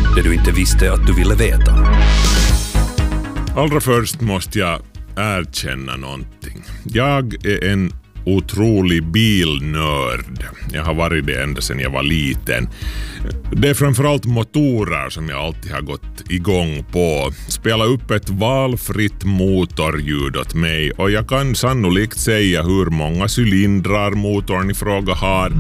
Det du inte visste att du ville veta. Allra först måste jag erkänna någonting. Jag är en otrolig bilnörd. Jag har varit det ända sedan jag var liten. Det är framförallt motorer som jag alltid har gått igång på. Spela upp ett valfritt motorljud åt mig och jag kan sannolikt säga hur många cylindrar motorn i fråga har.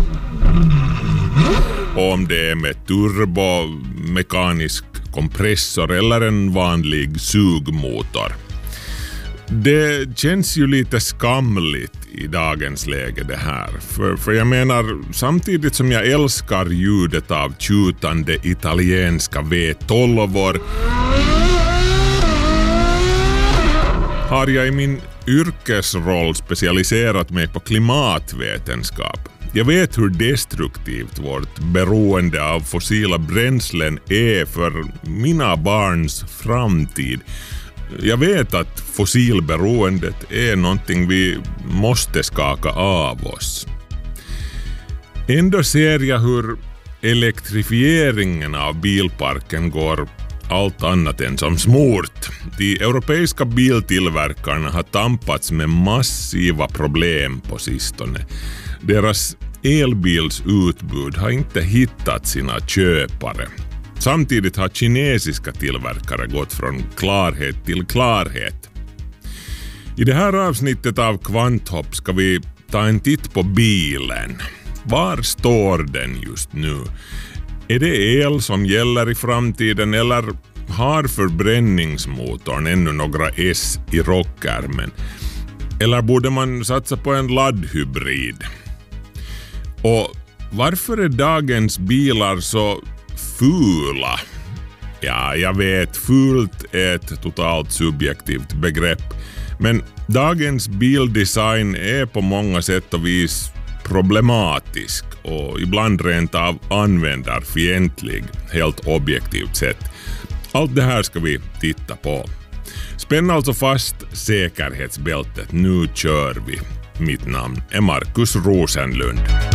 Om det är med turbo, mekanisk kompressor eller en vanlig sugmotor. Det känns ju lite skamligt i dagens läge det här. För jag menar, samtidigt som jag älskar ljudet av tjutande italienska V12-or har jag i min yrkesroll specialiserat mig på klimatvetenskap. Jag vet hur destruktivt vårt beroende av fossila bränslen är för mina barns framtid. Jag vet att fossilberoendet är någonting vi måste skaka av oss. Ändå ser jag hur elektrifieringen av bilparken går allt annat än som smort. De europeiska biltillverkarna har tampats med massiva problem på sistone. Deras elbilsutbud har inte hittat sina köpare. Samtidigt har kinesiska tillverkare gått från klarhet till klarhet. I det här avsnittet av Kvanthopp ska vi ta en titt på bilen. Var står den just nu? Är det el som gäller i framtiden eller har förbränningsmotorn ännu några S i rockärmen? Eller borde man satsa på en laddhybrid? Och varför är dagens bilar så fula? Ja, jag vet, fult är ett totalt subjektivt begrepp. Men dagens bildesign är på många sätt och vis problematisk och ibland rent av användarfientlig, helt objektivt sett. Allt det här ska vi titta på. Spänn alltså fast säkerhetsbältet, nu kör vi. Mitt namn är Markus Rosenlund.